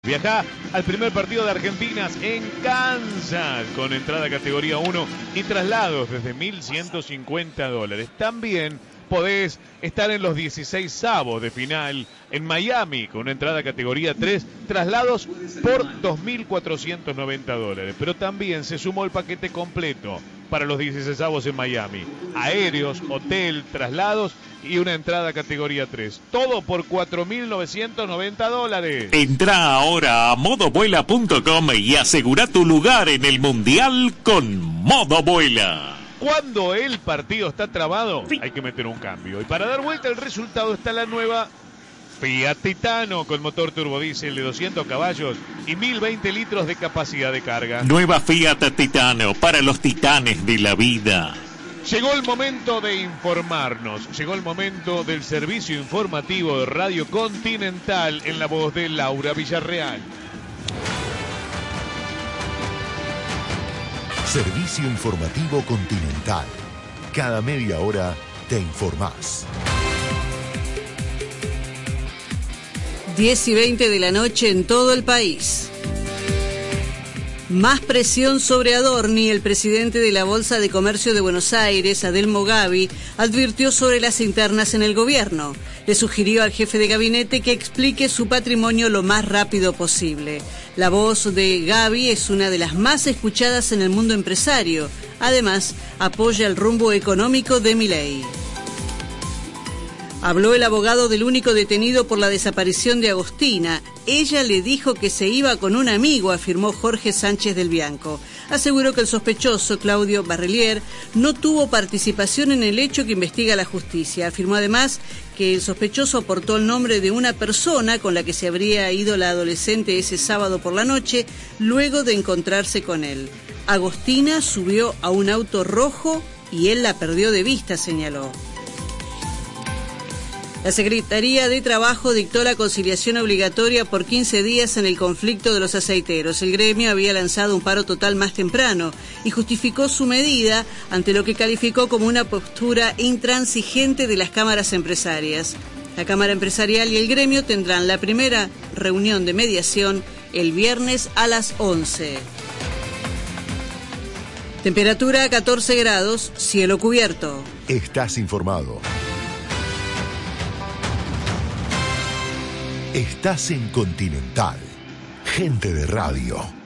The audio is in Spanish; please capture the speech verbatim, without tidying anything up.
Viajá al primer partido de Argentinas en Kansas con entrada categoría uno y traslados desde mil ciento cincuenta dólares. También podés estar en los dieciséis avos de final en Miami con una entrada categoría tres, traslados por dos mil cuatrocientos noventa dólares. Pero también se sumó el paquete completo para los dieciséis avos en Miami. Aéreos, hotel, traslados y una entrada categoría tres. Todo por cuatro mil novecientos noventa dólares. Entra ahora a modovuela punto com y asegura tu lugar en el Mundial con Modo Vuela. Cuando el partido está trabado, hay que meter un cambio. Y para dar vuelta el resultado está la nueva Fiat Titano con motor turbodiesel de doscientos caballos y mil veinte litros de capacidad de carga. Nueva Fiat Titano para los titanes de la vida. Llegó el momento de informarnos, llegó el momento del servicio informativo de Radio Continental en la voz de Laura Villarreal. Servicio informativo Continental. Cada media hora te informás. diez y veinte de la noche en todo el país. Más presión sobre Adorni. El presidente de la Bolsa de Comercio de Buenos Aires, Adelmo Gavi, advirtió sobre las internas en el gobierno. Le sugirió al jefe de gabinete que explique su patrimonio lo más rápido posible. La voz de Gavi es una de las más escuchadas en el mundo empresario. Además, apoya el rumbo económico de Milei. Habló el abogado del único detenido por la desaparición de Agostina. Ella le dijo que se iba con un amigo, afirmó Jorge Sánchez del Bianco. Aseguró que el sospechoso, Claudio Barrelier, no tuvo participación en el hecho que investiga la justicia. Afirmó además que el sospechoso aportó el nombre de una persona con la que se habría ido la adolescente ese sábado por la noche, luego de encontrarse con él. Agostina subió a un auto rojo y él la perdió de vista, señaló. La Secretaría de Trabajo dictó la conciliación obligatoria por quince días en el conflicto de los aceiteros. El gremio había lanzado un paro total más temprano y justificó su medida ante lo que calificó como una postura intransigente de las cámaras empresarias. La Cámara Empresarial y el gremio tendrán la primera reunión de mediación el viernes a las once. Temperatura catorce grados, cielo cubierto. Estás informado. Estás en Continental. Gente de radio.